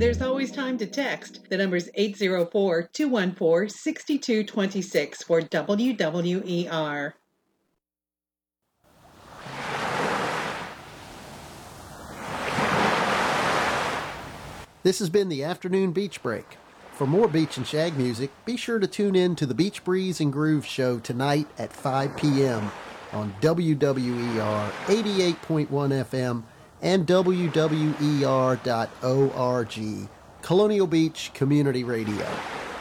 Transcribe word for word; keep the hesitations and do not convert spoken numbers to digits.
There's always time to text. The number's eight zero four, two one four, six two two six for W W E R. This has been the Afternoon Beach Break. For more Beach and Shag music, be sure to tune in to the Beach Breeze and Groove Show tonight at five p.m. on W W E R eighty-eight point one F M and W W E R dot org, Colonial Beach Community Radio.